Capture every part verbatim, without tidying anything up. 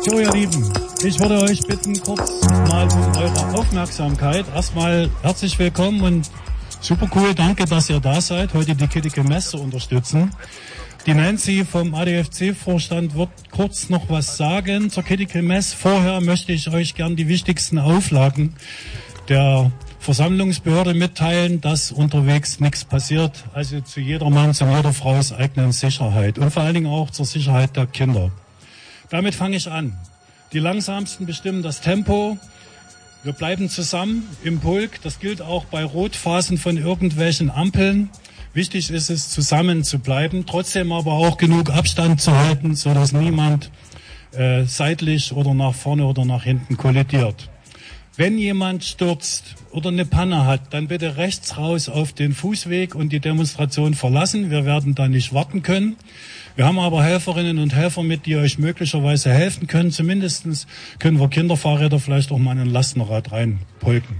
So, ihr Lieben, ich würde euch bitten, kurz mal um eure Aufmerksamkeit. Erstmal herzlich willkommen und super cool, danke, dass ihr da seid, heute die Kiddicke Mess zu unterstützen. Die Nancy vom A D F C-Vorstand wird kurz noch was sagen zur Kiddicke Mess. Vorher möchte ich euch gern die wichtigsten Auflagen der Versammlungsbehörde mitteilen, dass unterwegs nichts passiert. Also zu jedermann, zu jeder Frau's eigenen Sicherheit und vor allen Dingen auch zur Sicherheit der Kinder. Damit fange ich an. Die Langsamsten bestimmen das Tempo. Wir bleiben zusammen im Pulk. Das gilt auch bei Rotphasen von irgendwelchen Ampeln. Wichtig ist es, zusammen zu bleiben, trotzdem aber auch genug Abstand zu halten, sodass niemand äh, seitlich oder nach vorne oder nach hinten kollidiert. Wenn jemand stürzt oder eine Panne hat, dann bitte rechts raus auf den Fußweg und die Demonstration verlassen. Wir werden da nicht warten können. Wir haben aber Helferinnen und Helfer mit, die euch möglicherweise helfen können. Zumindest können wir Kinderfahrräder vielleicht auch mal in ein Lastenrad reinpolken.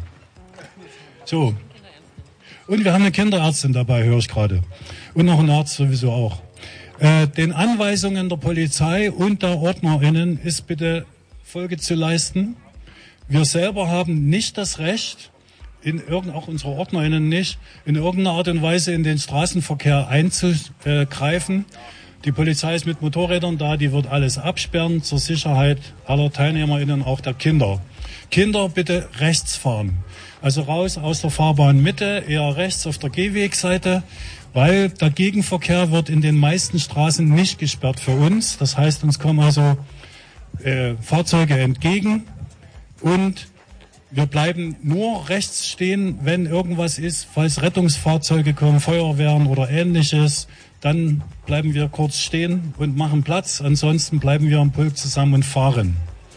So. Und wir haben eine Kinderärztin dabei, höre ich gerade. Und noch einen Arzt sowieso auch. Äh, den Anweisungen der Polizei und der OrdnerInnen ist bitte Folge zu leisten. Wir selber haben nicht das Recht, in irgend, auch unsere OrdnerInnen nicht, in irgendeiner Art und Weise in den Straßenverkehr einzugreifen. Die Polizei ist mit Motorrädern da, die wird alles absperren zur Sicherheit aller TeilnehmerInnen, auch der Kinder. Kinder bitte rechts fahren. Also raus aus der Fahrbahnmitte, eher rechts auf der Gehwegseite, weil der Gegenverkehr wird in den meisten Straßen nicht gesperrt für uns. Das heißt, uns kommen also äh, Fahrzeuge entgegen und wir bleiben nur rechts stehen, wenn irgendwas ist, falls Rettungsfahrzeuge kommen, Feuerwehren oder Ähnliches. Dann bleiben wir kurz stehen und machen Platz. Ansonsten bleiben wir im Pulk zusammen und fahren.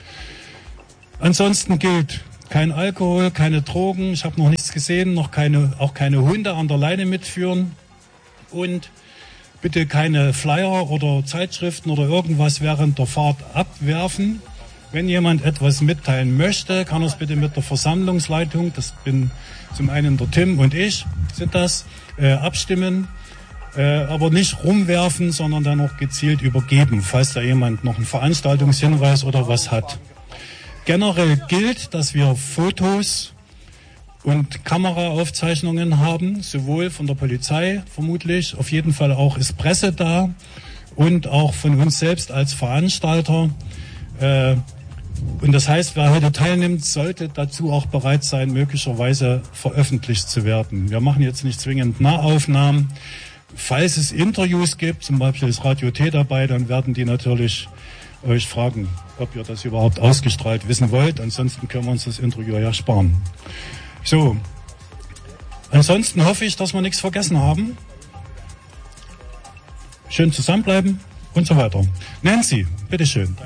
Ansonsten gilt kein Alkohol, keine Drogen. Ich habe noch nichts gesehen, noch keine, auch keine Hunde an der Leine mitführen. Und bitte keine Flyer oder Zeitschriften oder irgendwas während der Fahrt abwerfen. Wenn jemand etwas mitteilen möchte, kann er es bitte mit der Versammlungsleitung, das bin zum einen der Tim und ich, sind das, äh, abstimmen. Äh, aber nicht rumwerfen, sondern dann auch gezielt übergeben, falls da jemand noch einen Veranstaltungshinweis oder was hat. Generell gilt, dass wir Fotos und Kameraaufzeichnungen haben, sowohl von der Polizei vermutlich, auf jeden Fall auch ist Presse da und auch von uns selbst als Veranstalter. Äh, und das heißt, wer heute teilnimmt, sollte dazu auch bereit sein, möglicherweise veröffentlicht zu werden. Wir machen jetzt nicht zwingend Nahaufnahmen. Falls es Interviews gibt, zum Beispiel ist Radio T dabei, dann werden die natürlich euch fragen, ob ihr das überhaupt ausgestrahlt wissen wollt. Ansonsten können wir uns das Interview ja sparen. So, ansonsten hoffe ich, dass wir nichts vergessen haben. Schön zusammenbleiben und so weiter. Nancy, bitteschön.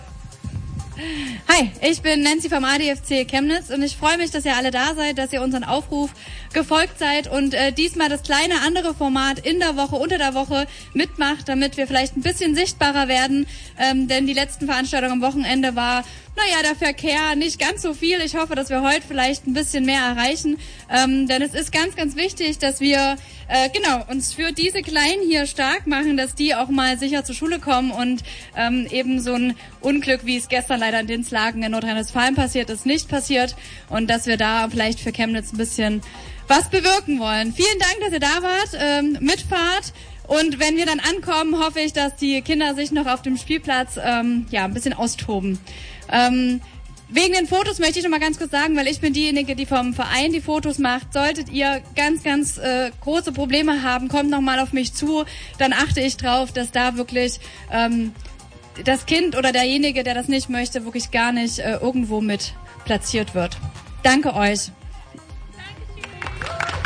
Hi, ich bin Nancy vom A D F C Chemnitz und ich freue mich, dass ihr alle da seid, dass ihr unseren Aufruf gefolgt seid und äh, diesmal das kleine andere Format in der Woche, unter der Woche mitmacht, damit wir vielleicht ein bisschen sichtbarer werden, ähm, denn die letzten Veranstaltungen am Wochenende war, naja, der Verkehr nicht ganz so viel. Ich hoffe, dass wir heute vielleicht ein bisschen mehr erreichen, ähm, denn es ist ganz, ganz wichtig, dass wir äh, genau uns für diese Kleinen hier stark machen, dass die auch mal sicher zur Schule kommen und ähm, eben so ein Unglück, wie es gestern leider in Dinslaken in Nordrhein-Westfalen passiert ist, nicht passiert und dass wir da vielleicht für Chemnitz ein bisschen was bewirken wollen. Vielen Dank, dass ihr da wart, ähm, mitfahrt. Und wenn wir dann ankommen, hoffe ich, dass die Kinder sich noch auf dem Spielplatz ähm, ja ein bisschen austoben. Ähm, wegen den Fotos möchte ich noch mal ganz kurz sagen, weil ich bin diejenige, die vom Verein die Fotos macht. Solltet ihr ganz, ganz äh, große Probleme haben, kommt noch mal auf mich zu. Dann achte ich drauf, dass da wirklich ähm, das Kind oder derjenige, der das nicht möchte, wirklich gar nicht äh, irgendwo mit platziert wird. Danke euch.